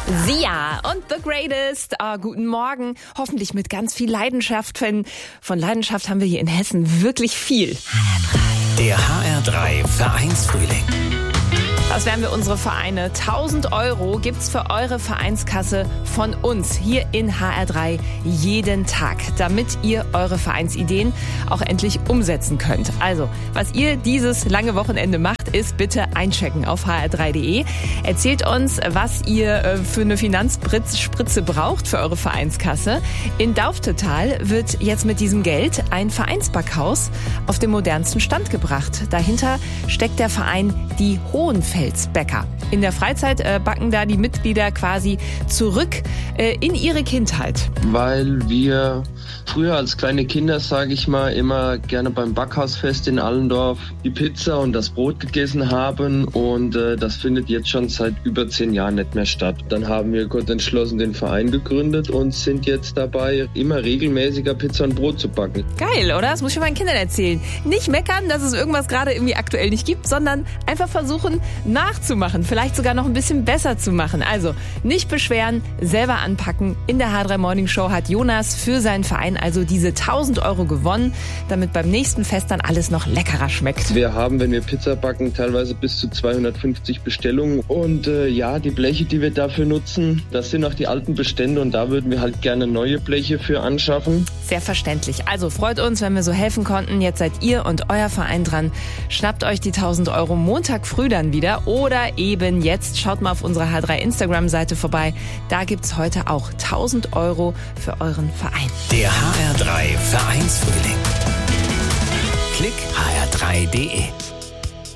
Sia und The Greatest. Guten Morgen. Hoffentlich mit ganz viel Leidenschaft. Von Leidenschaft haben wir hier in Hessen wirklich viel. Der HR3 Vereinsfrühling. Das wären wir unsere Vereine. 1000 € gibt's für eure Vereinskasse von uns hier in HR3 jeden Tag, damit ihr eure Vereinsideen auch endlich umsetzen könnt. Also, was ihr dieses lange Wochenende macht, ist bitte einchecken auf hr3.de. Erzählt uns, was ihr für eine Finanzspritze braucht für eure Vereinskasse. In Dauftetal wird jetzt mit diesem Geld ein Vereinsbackhaus auf den modernsten Stand gebracht. Dahinter steckt der Verein Die Hohenfelsbäcker. In der Freizeit backen da die Mitglieder quasi zurück in ihre Kindheit. Weil wir früher als kleine Kinder, sage ich mal, immer gerne beim Backhausfest in Allendorf die Pizza und das Brot gegessen haben und das findet jetzt schon seit über 10 Jahren nicht mehr statt. Dann haben wir kurz entschlossen den Verein gegründet und sind jetzt dabei, immer regelmäßiger Pizza und Brot zu backen. Geil, oder? Das muss ich meinen Kindern erzählen. Nicht meckern, dass es irgendwas gerade irgendwie aktuell nicht gibt, sondern einfach versuchen nachzumachen, vielleicht sogar noch ein bisschen besser zu machen. Also nicht beschweren, selber anpacken. In der H3 Morning Show hat Jonas für seinen Verein also diese 1000 € gewonnen, damit beim nächsten Fest dann alles noch leckerer schmeckt. Wir haben, wenn wir Pizza backen, teilweise bis zu 250 Bestellungen und die Bleche, die wir dafür nutzen, das sind auch die alten Bestände und da würden wir halt gerne neue Bleche für anschaffen. Sehr verständlich. Also freut uns, wenn wir so helfen konnten. Jetzt seid ihr und euer Verein dran. Schnappt euch die 1000 € Montag früh dann wieder oder eben jetzt. Schaut mal auf unserer H3 Instagram-Seite vorbei. Da gibt's heute auch 1000 € für euren Verein. Der HR3 Vereinsfrühling. Klick hr3.de